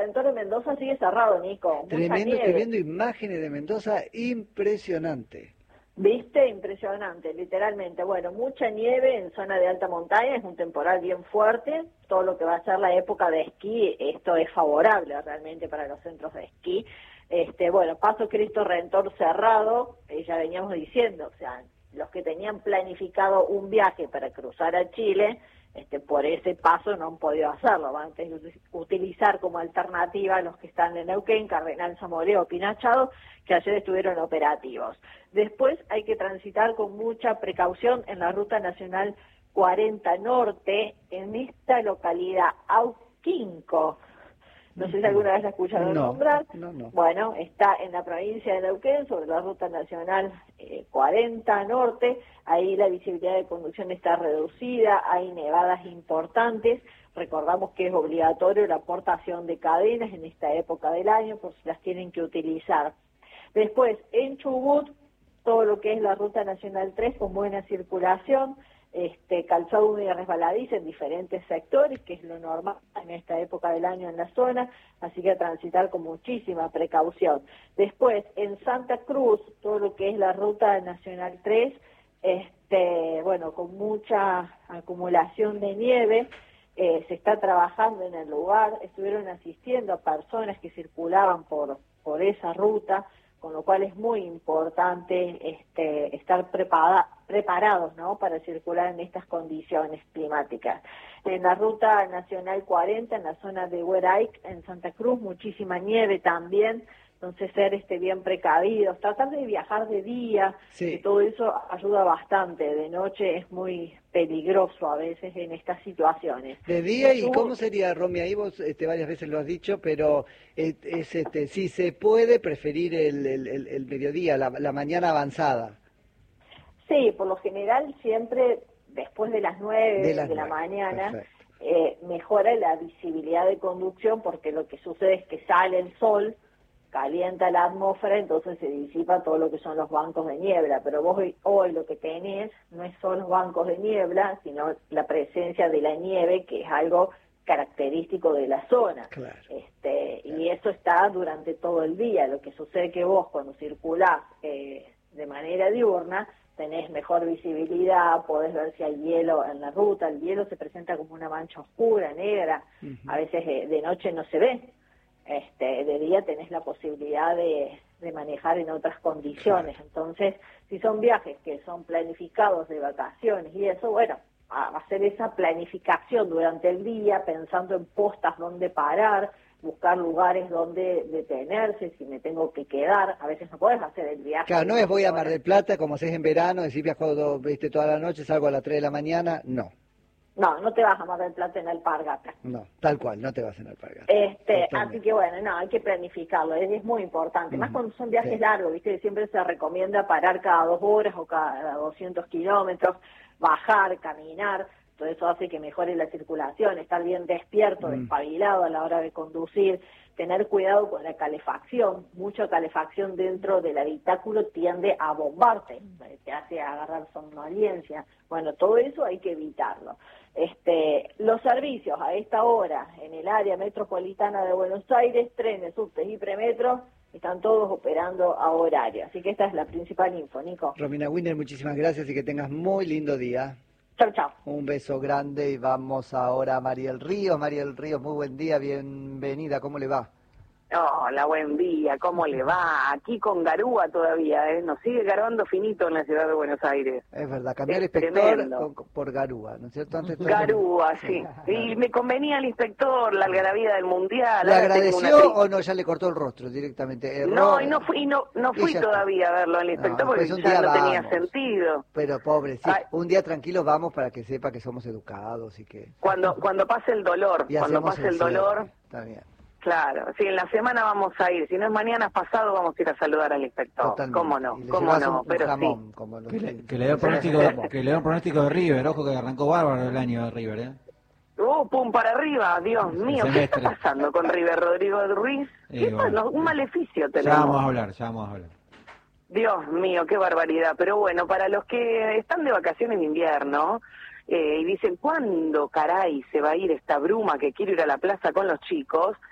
Rentor de Mendoza sigue cerrado, Nico. Tremendo, estoy viendo imágenes de Mendoza, impresionante. ¿Viste? Impresionante, literalmente. Bueno, mucha nieve en zona de alta montaña, es un temporal bien fuerte. Todo lo que va a ser la época de esquí, esto es favorable realmente para los centros de esquí. Bueno, Paso Cristo Redentor cerrado, ya veníamos diciendo, o sea, los que tenían planificado un viaje para cruzar a Chile, por ese paso no han podido hacerlo, van a tener que utilizar como alternativa los que están en Neuquén, Cardenal Zamorano, Pinachado, que ayer estuvieron operativos. Después hay que transitar con mucha precaución en la Ruta Nacional 40 Norte, en esta localidad, Auquinco. No sé si alguna vez la escucharon nombrar. No. Bueno, está en la provincia de Neuquén, sobre la Ruta Nacional 40 Norte. Ahí la visibilidad de conducción está reducida, hay nevadas importantes. Recordamos que es obligatorio la aportación de cadenas en esta época del año, por si las tienen que utilizar. Después, en Chubut, todo lo que es la Ruta Nacional 3 con buena circulación, calzado y resbaladiza en diferentes sectores, que es lo normal en esta época del año en la zona, así que a transitar con muchísima precaución. Después, en Santa Cruz, todo lo que es la Ruta Nacional 3, con mucha acumulación de nieve, se está trabajando en el lugar, estuvieron asistiendo a personas que circulaban por esa ruta, con lo cual es muy importante estar preparados, ¿no?, para circular en estas condiciones climáticas. En la Ruta Nacional 40, en la zona de Hueraic, en Santa Cruz, muchísima nieve también, entonces ser bien precavidos, tratar de viajar de día, sí. Que todo eso ayuda bastante, de noche es muy peligroso a veces en estas situaciones. De día, ¿y cómo sería, Romy? Ahí vos varias veces lo has dicho, pero si se puede preferir el mediodía, la mañana avanzada. Sí, por lo general siempre después de las 9 de la mañana mejora la visibilidad de conducción, porque lo que sucede es que sale el sol, calienta la atmósfera, entonces se disipa todo lo que son los bancos de niebla, pero vos hoy lo que tenés no son los bancos de niebla, sino la presencia de la nieve, que es algo característico de la zona. Claro. Y eso está durante todo el día. Lo que sucede es que vos cuando circulás de manera diurna tenés mejor visibilidad, podés ver si hay hielo en la ruta, el hielo se presenta como una mancha oscura, negra, a veces de noche no se ve. De día tenés la posibilidad de manejar en otras condiciones. Entonces, si son viajes que son planificados de vacaciones y eso, bueno, a hacer esa planificación durante el día, pensando en postas donde parar, buscar lugares donde detenerse, si me tengo que quedar, a veces no podés hacer el viaje. Claro, no es voy a Mar del Plata, como haces en verano, decir viajo toda la noche, salgo a las 3 de la mañana, no. No te vas a Mar del Plata en Alpargata. No, tal cual, no te vas en Alpargata. Así que bueno, hay que planificarlo, es muy importante. Más cuando son viajes largos, viste, siempre se recomienda parar cada 2 horas o cada 200 kilómetros, bajar, caminar, todo eso hace que mejore la circulación, estar bien despierto, despabilado a la hora de conducir, tener cuidado con la calefacción. Mucha calefacción dentro del habitáculo tiende a bombarte, te hace agarrar somnolencia. Bueno, todo eso hay que evitarlo. Los servicios a esta hora en el área metropolitana de Buenos Aires, trenes, subtes y premetros, están todos operando a horario. Así que esta es la principal info, Nico. Romina Winner, muchísimas gracias y que tengas muy lindo día. Chau, chau. Un beso grande y vamos ahora a Mariel Ríos. Mariel Ríos, muy buen día, bienvenida, ¿cómo le va? Hola, buen día, ¿cómo le va? Aquí con garúa todavía, nos sigue garuando finito en la ciudad de Buenos Aires. Es verdad, cambió el inspector por garúa, ¿no es cierto? Antes garúa, sí. Y me convenía el inspector, la algarabía del Mundial. ¿Le agradeció o no, ya le cortó el rostro directamente? No, y no fui todavía a verlo al inspector porque ya no tenía sentido. Pero pobre, sí, un día tranquilo vamos para que sepa que somos educados y que... Cuando pase el dolor, Está bien. Claro, sí, en la semana vamos a ir, si no es mañana, es pasado, vamos a ir a saludar al inspector. Totalmente. ¿Cómo no? Pero jamón, sí. Como que le dio el pronóstico de River, ojo que arrancó bárbaro el año de River, Pum para arriba, Dios mío, ¿qué está pasando con River, Rodrigo Ruiz? Un maleficio tenemos. Ya vamos a hablar. Dios mío, qué barbaridad, pero bueno, para los que están de vacaciones de invierno, y dicen, ¿cuándo caray se va a ir esta bruma que quiero ir a la plaza con los chicos?